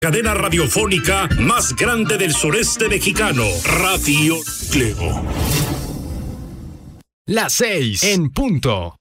Cadena radiofónica más grande del sureste mexicano, Radio Núcleo. Las 6 en punto.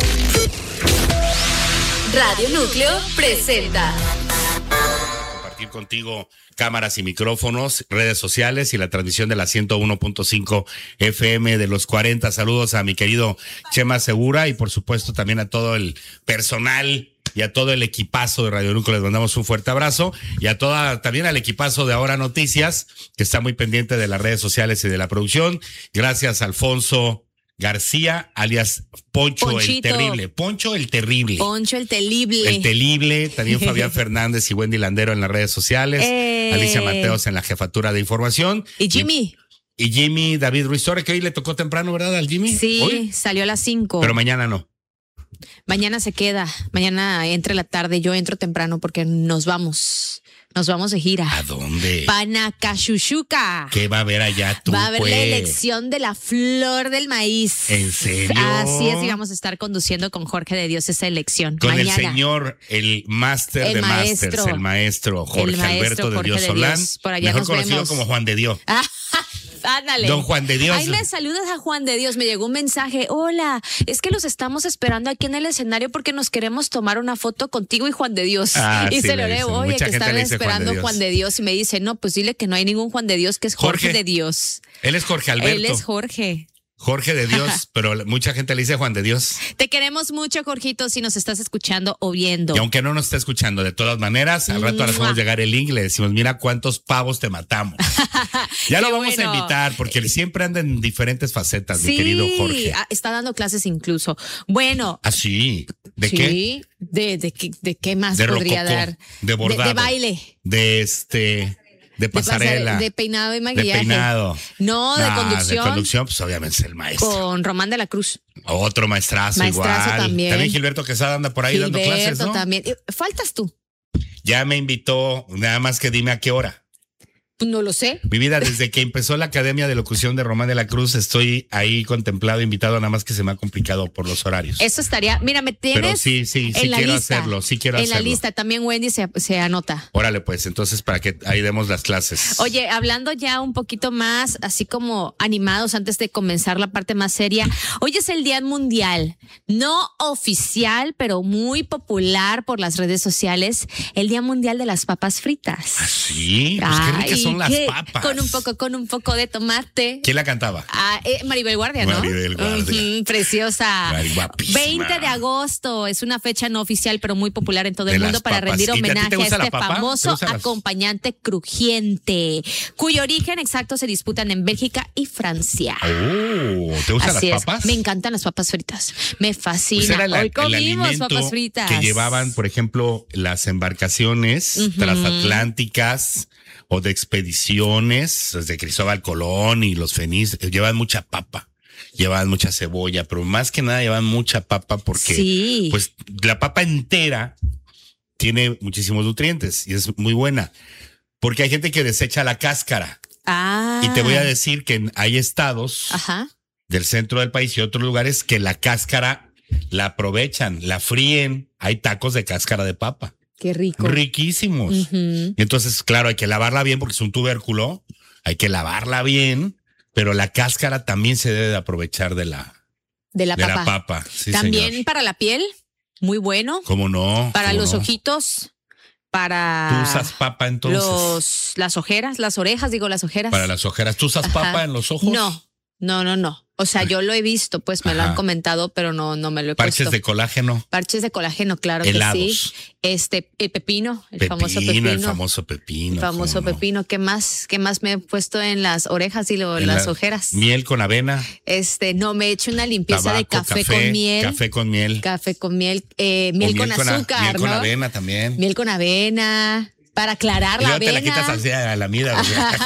Radio Núcleo presenta. Compartir contigo cámaras y micrófonos, redes sociales y la transmisión de la 101.5 FM de los 40. Saludos a mi querido Chema Segura y por supuesto también a todo el personal y a todo el equipazo de Radio Núcleo. Les mandamos un fuerte abrazo y a también al equipazo de Ahora Noticias, que está muy pendiente de las redes sociales y de la producción. Gracias a Alfonso García, alias Ponchito. El Terrible. Poncho el Terrible. Poncho el Terrible. El Terrible. También Fabián Fernández y Wendy Landero en las redes sociales. Alicia Mateos en la jefatura de información. Y Jimmy. Y Jimmy David Ruiz Torres, que hoy le tocó temprano, ¿verdad, al Jimmy? Sí, ¿Hoy? Salió a las 5. Pero mañana no. Mañana se queda. Mañana entra la tarde. Yo entro temprano porque nos vamos de gira. ¿A dónde? Panacachushuca. ¿Qué va a haber allá tú? Va a haber la elección de la flor del maíz. ¿En serio? Así es, y vamos a estar conduciendo con Jorge de Dios esa elección. Con mañana. El señor, el máster de másters, el maestro Jorge Alberto de Dios Solán. Por allá mejor nos conocido vemos. como Juan de Dios. Ándale. Don Juan de Dios. Ahí le saludas a Juan de Dios. Me llegó un mensaje. Hola, es que los estamos esperando aquí en el escenario porque nos queremos tomar una foto contigo y Juan de Dios. Y sí, se lo leo, oye, que están esperando Juan de Dios. Y me dice, no, pues dile que no hay ningún Juan de Dios, que es Jorge de Dios. Él es Jorge Alberto. Él es Jorge. Jorge de Dios, pero mucha gente le dice Juan de Dios. Te queremos mucho, Jorgito, si nos estás escuchando o viendo. Y aunque no nos esté escuchando, de todas maneras, al rato le hacemos llegar el link y le decimos, mira cuántos pavos te matamos. Ya lo vamos a invitar, porque él siempre anda en diferentes facetas, mi querido Jorge. Está dando clases incluso. Bueno. ¿Ah, sí? ¿De qué? ¿De qué más de podría rococó, dar? De bordado. De baile. De pasarela. De peinado y maquillaje. De peinado. No, de conducción. De conducción, pues obviamente es el maestro. Con Román de la Cruz. Otro maestrazo igual. También. También Gilberto Quesada anda por ahí dando clases, ¿no? También. Faltas tú. Ya me invitó, nada más que dime a qué hora. No lo sé. Mi vida, desde que empezó la Academia de Locución de Román de la Cruz, estoy ahí contemplado, invitado, nada más que se me ha complicado por los horarios. Eso estaría, mira, me tienes. Pero sí quiero hacerlo, En la lista, también Wendy se anota. Órale, pues, entonces para que ahí demos las clases. Oye, hablando ya un poquito más, así como animados antes de comenzar la parte más seria, hoy es el Día Mundial, no oficial, pero muy popular por las redes sociales, el Día Mundial de las Papas Fritas. ¿Ah, sí? Pues qué ricas son las papas. Con un poco de tomate. ¿Quién la cantaba? Maribel Guardia, ¿no? Maribel Guardia. Preciosa. Guapísima. 20 de agosto es una fecha no oficial, pero muy popular en todo el mundo para rendir homenaje a este famoso acompañante crujiente, cuyo origen exacto se disputan en Bélgica y Francia. Oh, ¿te gustan las papas? Me encantan las papas fritas. Me fascina. Pues hoy comimos papas fritas. Que llevaban, por ejemplo, las embarcaciones transatlánticas o de expediciones, desde Cristóbal Colón y los fenicios, llevan mucha papa, llevan mucha cebolla, pero más que nada llevan mucha papa porque pues la papa entera tiene muchísimos nutrientes y es muy buena, porque hay gente que desecha la cáscara. Y te voy a decir que hay estados del centro del país y otros lugares que la cáscara la aprovechan, la fríen, hay tacos de cáscara de papa. Qué rico. Riquísimos. Entonces, claro, hay que lavarla bien porque es un tubérculo. Hay que lavarla bien, pero la cáscara también se debe de aprovechar de la papa. Sí, también señor. Para la piel, muy bueno. ¿Cómo no? Para los ojitos, para... ¿Tú usas papa entonces? Las ojeras, las orejas, las ojeras. Para las ojeras. ¿Tú usas papa en los ojos? No. O sea, yo lo he visto, pues me lo han comentado, pero no me lo he puesto. ¿Parches de colágeno? Parches de colágeno, claro. Helados. Que sí. El pepino, famoso pepino. El famoso pepino. El famoso pepino. ¿Qué más me he puesto en las orejas y las ojeras? Miel con avena. No, me he hecho una limpieza Tabaco, de café con miel. Café con miel. Café con miel. Miel con azúcar, miel ¿no? con avena también. Miel con avena. Para aclarar la avena. Te la quitas así a la mida.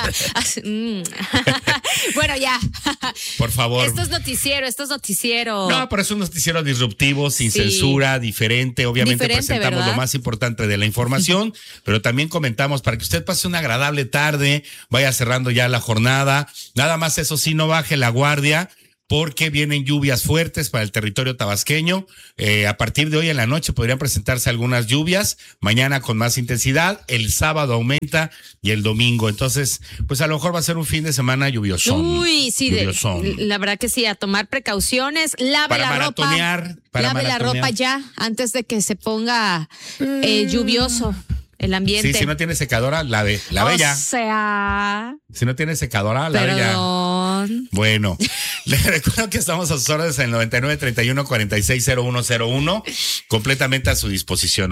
Bueno, ya. Por favor. Esto es noticiero. No, pero es un noticiero disruptivo, sin censura, diferente. Obviamente presentamos ¿verdad? Lo más importante de la información, pero también comentamos para que usted pase una agradable tarde, vaya cerrando ya la jornada. Nada más eso sí, no baje la guardia. porque vienen lluvias fuertes para el territorio tabasqueño. A partir de hoy en la noche podrían presentarse algunas lluvias, mañana con más intensidad, el sábado aumenta y el domingo. Entonces, pues a lo mejor va a ser un fin de semana lluvioso. Uy, sí, la verdad que sí, a tomar precauciones, lave la ropa ya antes de que se ponga lluvioso el ambiente. Sí, si no tiene secadora, lave ya. O sea. Si no tiene secadora, lave ya. Bueno, les recuerdo que estamos a sus órdenes en el 9931-460101, completamente a su disposición.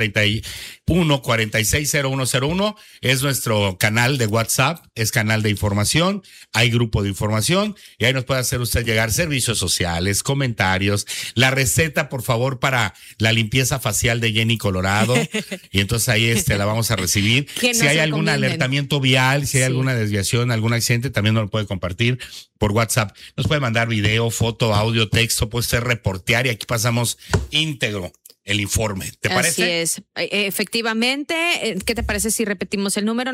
9931-460101 es nuestro canal de WhatsApp, es canal de información, hay grupo de información y ahí nos puede hacer usted llegar servicios sociales, comentarios, la receta, por favor, para la limpieza facial de Jenny Colorado, y entonces ahí la vamos a recibir. Si hay algún alertamiento vial, si hay alguna desviación, algún accidente, también nos lo puede compartir por WhatsApp. Nos puede mandar video, foto, audio, texto, puede usted reportear y aquí pasamos íntegro el informe. ¿Te parece? Así es. Efectivamente. ¿Qué te parece si repetimos el número?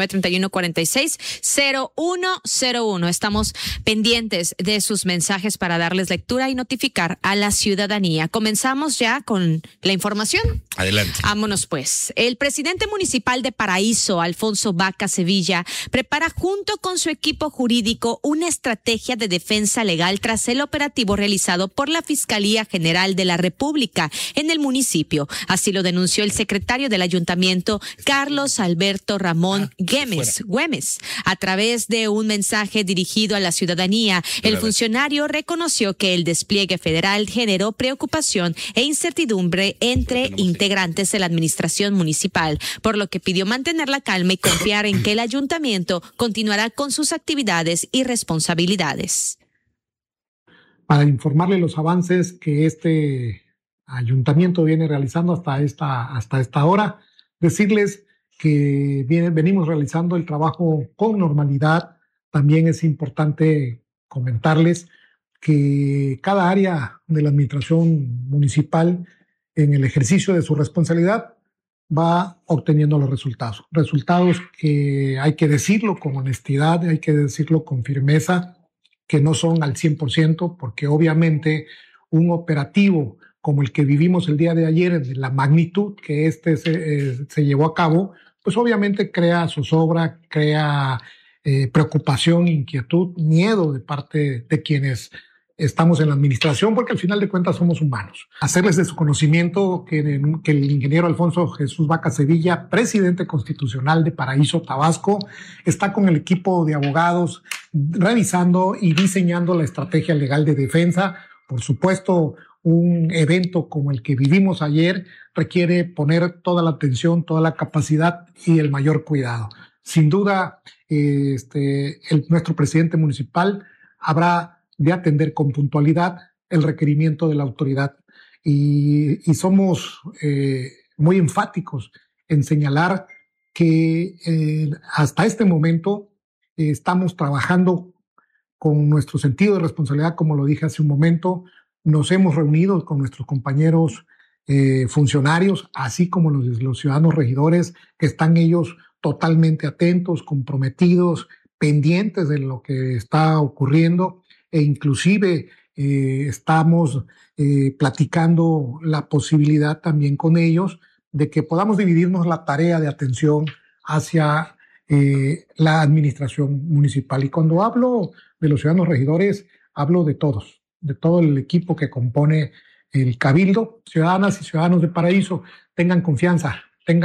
9931-460101. Estamos pendientes de sus mensajes para darles lectura y notificar a la ciudadanía. Comenzamos ya con la información. Adelante. Vámonos pues. El presidente municipal de Paraíso, Alfonso Vaca Sevilla, prepara junto con su equipo jurídico una estrategia de defensa legal tras el operativo realizado por la Fiscalía General de la República en el municipio. Así lo denunció el secretario del ayuntamiento, Carlos Alberto Ramón Güemes. A través de un mensaje dirigido a la ciudadanía, el funcionario reconoció que el despliegue federal generó preocupación e incertidumbre entre integrantes de la administración municipal, por lo que pidió mantener la calma y confiar en que el ayuntamiento continuará con sus actividades y responsabilidades. Para informarle los avances que este ayuntamiento viene realizando hasta esta hora, decirles que venimos realizando el trabajo con normalidad. También es importante comentarles que cada área de la administración municipal, en el ejercicio de su responsabilidad, va obteniendo los resultados que hay que decirlo con honestidad, hay que decirlo con firmeza, que no son al 100%, porque obviamente un operativo como el que vivimos el día de ayer, de la magnitud que se llevó a cabo, pues obviamente crea zozobra, crea preocupación, inquietud, miedo de parte de quienes estamos en la administración, porque al final de cuentas somos humanos. Hacerles de su conocimiento que el ingeniero Alfonso Jesús Vaca Sevilla, presidente constitucional de Paraíso, Tabasco, está con el equipo de abogados revisando y diseñando la estrategia legal de defensa. Por supuesto, un evento como el que vivimos ayer requiere poner toda la atención, toda la capacidad y el mayor cuidado. Sin duda, nuestro presidente municipal habrá de atender con puntualidad el requerimiento de la autoridad y somos muy enfáticos en señalar que hasta este momento estamos trabajando con nuestro sentido de responsabilidad, como lo dije hace un momento. Nos hemos reunido con nuestros compañeros funcionarios, así como los ciudadanos regidores, que están ellos totalmente atentos, comprometidos, pendientes de lo que está ocurriendo, e inclusive estamos platicando la posibilidad también con ellos de que podamos dividirnos la tarea de atención hacia la administración municipal. Y cuando hablo de los ciudadanos regidores, hablo de todos, de todo el equipo que compone el Cabildo. Ciudadanas y ciudadanos de Paraíso, tengan confianza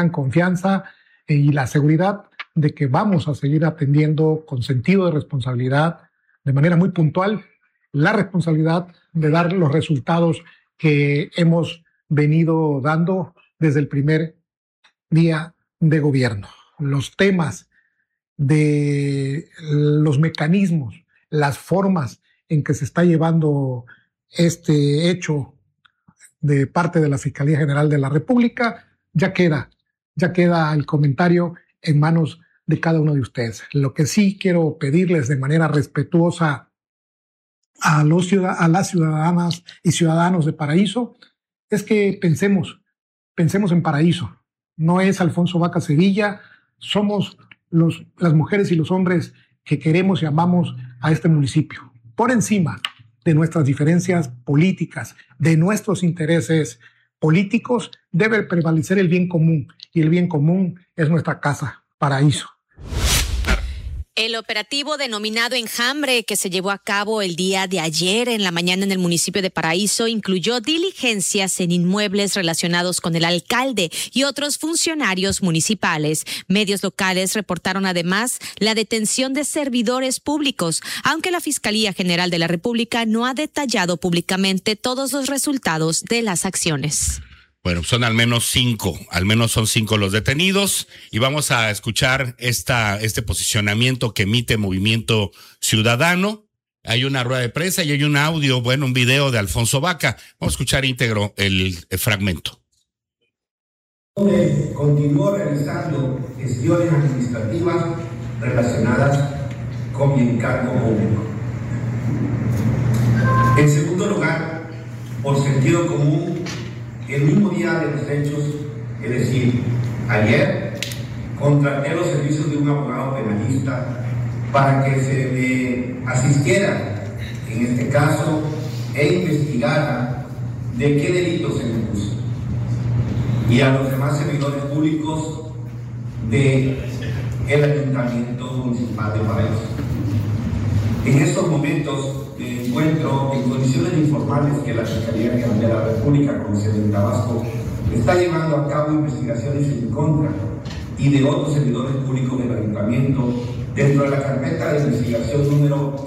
y la seguridad de que vamos a seguir atendiendo con sentido de responsabilidad, de manera muy puntual, la responsabilidad de dar los resultados que hemos venido dando desde el primer día de gobierno. Los temas de los mecanismos, las formas en que se está llevando este hecho de parte de la Fiscalía General de la República, ya queda el comentario en manos de cada uno de ustedes. Lo que sí quiero pedirles de manera respetuosa a las ciudadanas y ciudadanos de Paraíso es que pensemos en Paraíso. No es Alfonso Vaca Sevilla, somos las mujeres y los hombres que queremos y amamos a este municipio. Por encima de nuestras diferencias políticas, de nuestros intereses políticos, debe prevalecer el bien común, y el bien común es nuestra casa, paraíso. El operativo denominado Enjambre, que se llevó a cabo el día de ayer en la mañana en el municipio de Paraíso, incluyó diligencias en inmuebles relacionados con el alcalde y otros funcionarios municipales. Medios locales reportaron además la detención de servidores públicos, aunque la Fiscalía General de la República no ha detallado públicamente todos los resultados de las acciones. Bueno, son al menos son 5 los detenidos, y vamos a escuchar este posicionamiento que emite Movimiento Ciudadano. Hay una rueda de prensa y hay un audio, un video de Alfonso Vaca. Vamos a escuchar íntegro el fragmento. Continúo realizando gestiones administrativas relacionadas con mi encargo público. En segundo lugar, por sentido común, el mismo día de los hechos, es decir, ayer, contraté los servicios de un abogado penalista para que se me asistiera en este caso e investigara de qué delito se me puso, y a los demás servidores públicos del Ayuntamiento Municipal de Paraíso. En estos momentos me encuentro en condiciones de informarles que la Fiscalía General de la República, con sede en Tabasco, está llevando a cabo investigaciones en contra y de otros servidores públicos del Ayuntamiento dentro de la carpeta de investigación número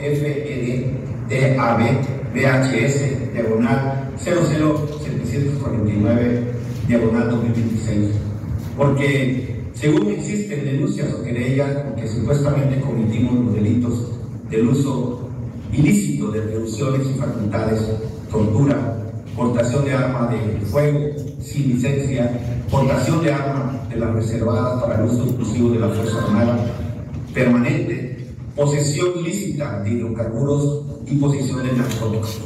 FEDAB-VHS/00-749/2026, porque según existen denuncias o querellas porque supuestamente cometimos los delitos del uso ilícito de reducciones y facultades, tortura, portación de arma de fuego sin licencia, portación de armas de las reservadas para el uso exclusivo de la Fuerza Armada permanente, posesión ilícita de hidrocarburos y posesión de narcóticos.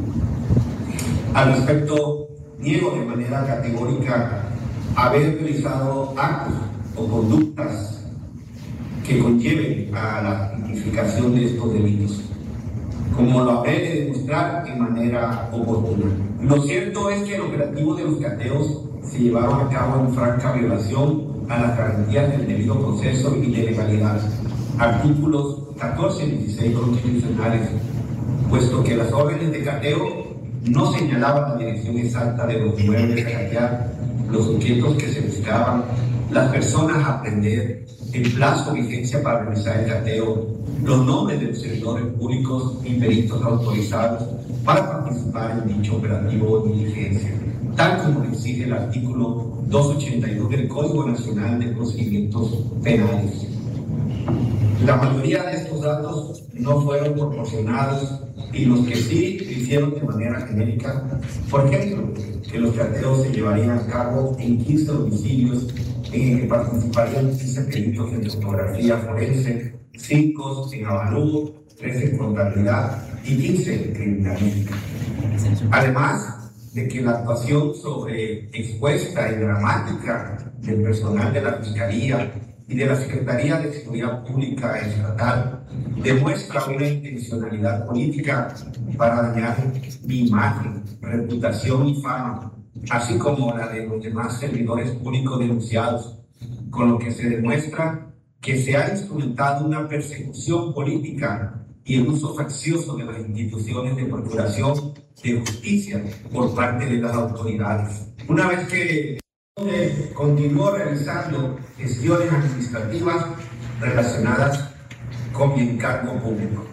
Al respecto, niego de manera categórica haber realizado actos o conductas que conlleven a la tipificación de estos delitos, como lo habré de demostrar en manera oportuna. Lo cierto es que el operativo de los cateos se llevaron a cabo en franca violación a las garantías del debido proceso y de legalidad, artículos 14 y 16 constitucionales, puesto que las órdenes de cateo no señalaban la dirección exacta de los inmuebles a catear, los objetos que se buscaban, las personas a prender, el plazo de vigencia para realizar el cateo, los nombres de los servidores públicos y peritos autorizados para participar en dicho operativo o diligencia, tal como lo exige el artículo 282 del Código Nacional de Procedimientos Penales. La mayoría de estos datos no fueron proporcionados, y los que sí lo hicieron de manera genérica, por ejemplo, que los cateos se llevarían a cabo en 15 domicilios en el que participarían 15 peritos en fotografía forense, 5 en avalúo, 13 en contabilidad y 15 en criminalística. Además de que la actuación expuesta y dramática del personal de la Fiscalía y de la Secretaría de Seguridad Pública Estatal demuestra una intencionalidad política para dañar mi imagen, reputación y fama, así como la de los demás servidores públicos denunciados, con lo que se demuestra que se ha instrumentado una persecución política y el uso faccioso de las instituciones de procuración de justicia por parte de las autoridades. Una vez que continúo realizando gestiones administrativas relacionadas con mi encargo público.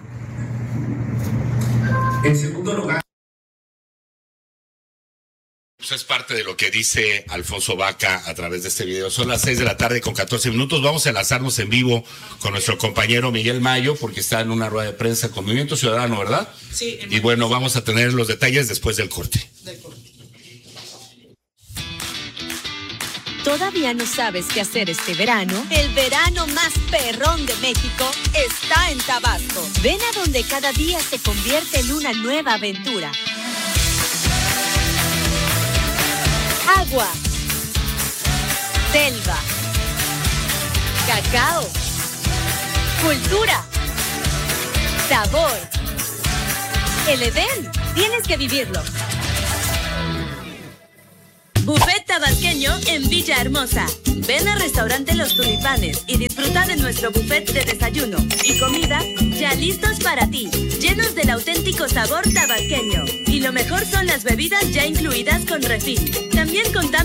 En segundo lugar, pues es parte de lo que dice Alfonso Vaca a través de este video. Son las 6:14 p.m. Vamos a enlazarnos en vivo con nuestro compañero Miguel Mayo, porque está en una rueda de prensa con Movimiento Ciudadano, ¿verdad? Sí. Y bueno, vamos a tener los detalles después del corte. ¿Todavía no sabes qué hacer este verano? El verano más perrón de México está en Tabasco. Ven a donde cada día se convierte en una nueva aventura. Agua, selva, cacao, cultura, sabor, El Edén, tienes que vivirlo. Buffet tabasqueño en Villahermosa. Ven al restaurante Los Tulipanes y disfruta de nuestro buffet de desayuno y comida ya listos para ti, llenos del auténtico sabor tabasqueño. Y lo mejor son las bebidas ya incluidas con refil. También contamos